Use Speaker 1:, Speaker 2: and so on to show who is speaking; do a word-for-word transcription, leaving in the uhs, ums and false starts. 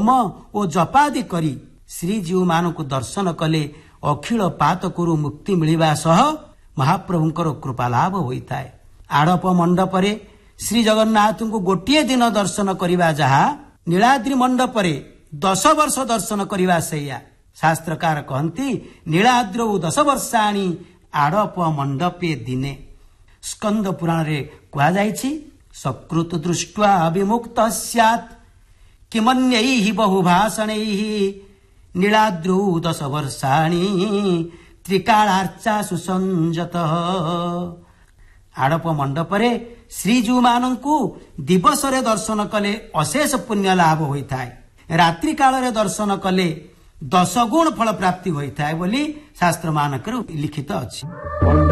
Speaker 1: ହୋम ଓ ଜପାଦି କରି ଶ୍ରୀଜୀଉ ମାନଙ୍କୁ ଦର୍ଶନ କଲେ ଅଖିଳ ପାତକରୁ ମୁକ୍ତି ମିଳିବା ସହ ମହାପ୍ରଭୁଙ୍କର କୃପା ଲାଭ ହୋଇଥାଏ। ଆଡ଼ପ ମଣ୍ଡପରେ ଶ୍ରୀ ଜଗନ୍ନାଥଙ୍କୁ ଗୋଟିଏ ଦିନ ଦର୍ଶନ କରିବା ଯାହା ନୀଳାଦ୍ରି ମଣ୍ଡପରେ ଦଶ ବର୍ଷ ଦର୍ଶନ କରିବା ସେଇଆ। ଶାସ୍ତ୍ରକାର କହନ୍ତି ନୀଳାଦ୍ରୌ ଦଶ ବର୍ଷାଣି ଆଡ଼ପ ମଣ୍ଡପେ ଦିନେ। ସ୍କନ୍ଦ ପୁରାଣରେ କୁହାଯାଇଛି ସକୃତ ଦୃଷ୍ଟ୍ୱା ବିମୁକ୍ତ ସ୍ୟାତ୍ କିମନ୍ୟୈଃ ବହୁ ଭାଷଣୈଃ ନୀଳାଦ୍ରୌ ଦଶ ବର୍ଷାଣି ତ୍ରିକାଳାର୍ଚ୍ଚା ସୁସଞ୍ଜତଃ। ଆଡ଼ପ ମଣ୍ଡପରେ ଶ୍ରୀଜୀଉମାନଙ୍କୁ ଦିବସରେ ଦର୍ଶନ କଲେ ଅଶେଷ ପୁଣ୍ୟ ଲାଭ ହୋଇଥାଏ। ରାତ୍ରି କାଳରେ ଦର୍ଶନ କଲେ ଦଶ ଗୁଣ ଫଳ ପ୍ରାପ୍ତି ହୋଇଥାଏ ବୋଲି ଶାସ୍ତ୍ରମାନଙ୍କରେ ଲିଖିତ ଅଛି।